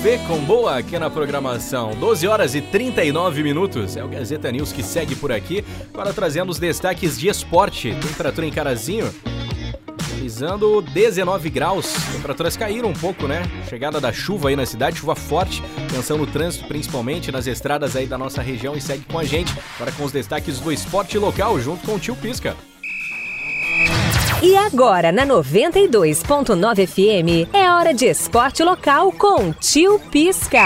Café com Boa aqui na programação. 12 horas e 39 minutos. É o Gazeta News que segue por aqui. Agora trazendo os destaques de esporte. Temperatura em Carazinho, realizando 19 graus. Temperaturas caíram um pouco, né? Chegada da chuva aí na cidade, chuva forte. Atenção no trânsito, principalmente nas estradas aí da nossa região. E segue com a gente. Agora com os destaques do esporte local, junto com o Tio Pisca. E agora, na 92.9 FM, é hora de esporte local com Tio Pisca.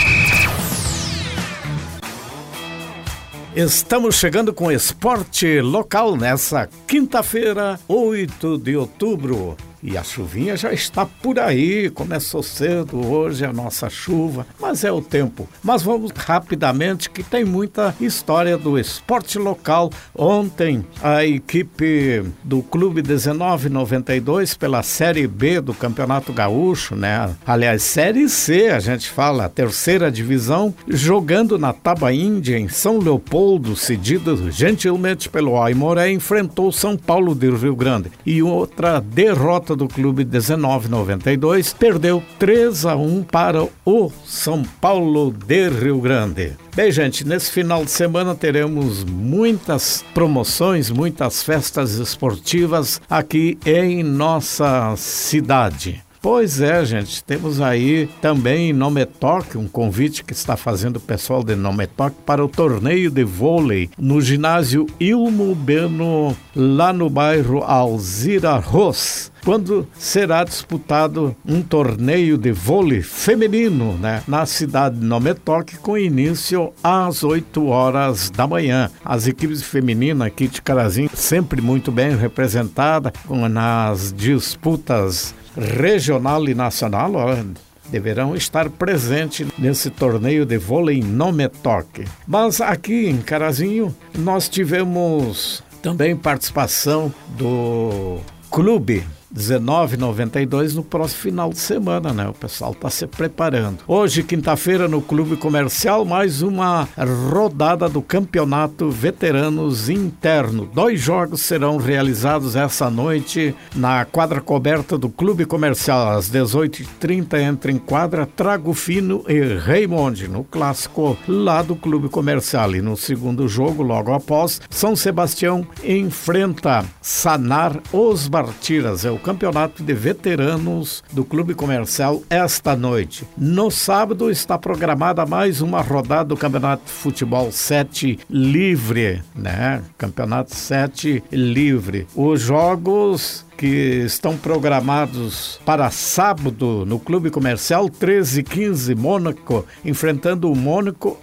Estamos chegando com esporte local nessa quinta-feira, 8 de outubro. E a chuvinha já está por aí, começou cedo hoje a nossa chuva, mas é o tempo. Mas vamos rapidamente que tem muita história do esporte local. Ontem a equipe do Clube 1992 pela Série B do Campeonato Gaúcho, né? Aliás, Série C, a gente fala, a terceira divisão, jogando na Tabaíndia, em São Leopoldo, cedido gentilmente pelo Aimoré, enfrentou São Paulo de Rio Grande. E outra derrota do Clube 1992, perdeu 3-1 para o São Paulo de Rio Grande. Bem, gente, nesse final de semana teremos muitas promoções, muitas festas esportivas aqui em nossa cidade. Pois é, gente, temos aí também em Nometoc, um convite que está fazendo o pessoal de Nometoc para o torneio de vôlei no ginásio Ilmo Beno, lá no bairro Alzira Ros, quando será disputado um torneio de vôlei feminino, né, na cidade de Nometoc, com início às 8 horas da manhã. As equipes femininas aqui de Carazinho sempre muito bem representadas nas disputas regional e nacional, deverão estar presentes nesse torneio de vôlei em Nometoc. Mas aqui em Carazinho nós tivemos também participação do Clube 1992 no próximo final de semana, né? O pessoal está se preparando. Hoje, quinta-feira, no Clube Comercial, mais uma rodada do Campeonato Veteranos Interno. 2 jogos serão realizados essa noite na quadra coberta do Clube Comercial. Às 18h30 entra em quadra Trago Fino e Raimonde, no clássico lá do Clube Comercial. E no segundo jogo, logo após, São Sebastião enfrenta Sanar Os Bartiras. É o Campeonato de Veteranos do Clube Comercial esta noite. No sábado está programada mais uma rodada do Campeonato de Futebol 7 Livre, né? Campeonato 7 Livre. Os jogos que estão programados para sábado no Clube Comercial, 13h15, Mônaco, enfrentando o Mônaco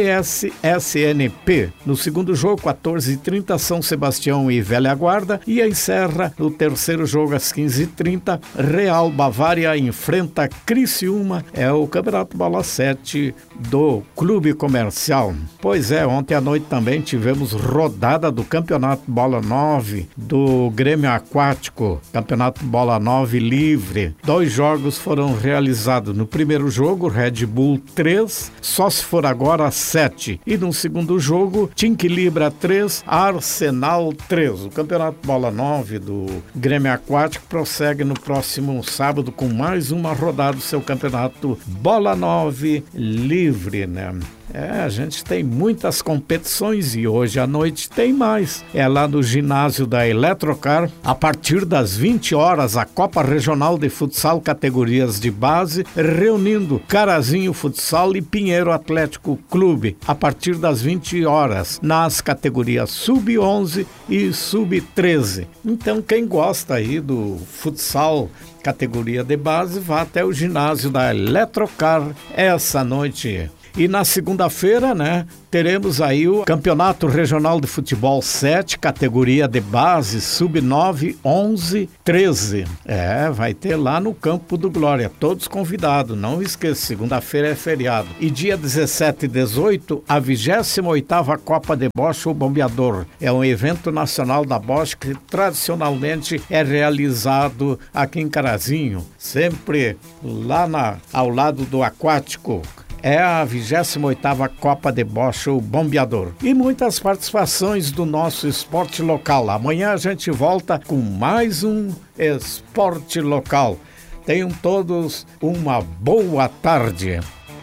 VSSNP. No segundo jogo, 14h30, São Sebastião e Velha Guarda. E encerra o terceiro jogo às 15h30, Real Bavária enfrenta Criciúma. É o Campeonato Bola 7 do Clube Comercial. Pois é, ontem à noite também tivemos rodada do Campeonato Bola 9 do Grêmio Aquático. Campeonato Bola 9 Livre. 2 jogos foram realizados. No primeiro jogo, Red Bull 3, só se for agora 7. E no segundo jogo, Tinquilibra 3, Arsenal 3. O Campeonato Bola 9 do Grêmio Aquático prossegue no próximo sábado com mais uma rodada do seu Campeonato Bola 9 Livre, né? A gente tem muitas competições e hoje à noite tem mais. É lá no ginásio da Eletrocar, a partir das 20 horas, a Copa Regional de Futsal categorias de base, reunindo Carazinho Futsal e Pinheiro Atlético Clube, a partir das 20 horas, nas categorias Sub-11 e Sub-13. Então, quem gosta aí do futsal categoria de base, vá até o ginásio da Eletrocar essa noite. E na segunda-feira, né, teremos aí o Campeonato Regional de Futebol 7, categoria de base, Sub-9, 11, 13. Vai ter lá no Campo do Glória, todos convidados, não esqueça, segunda-feira é feriado. E dia 17 e 18, a 28ª Copa de Bocha, o Bombeador. É um evento nacional da Bocha que tradicionalmente é realizado aqui em Carazinho, sempre lá ao lado do Aquático. É a 28ª Copa de Bocha, o Bombeador. E muitas participações do nosso esporte local. Amanhã a gente volta com mais um esporte local. Tenham todos uma boa tarde.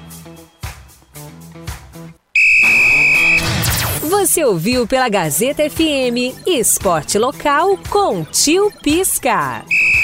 Você ouviu pela Gazeta FM Esporte Local com Tio Pisca.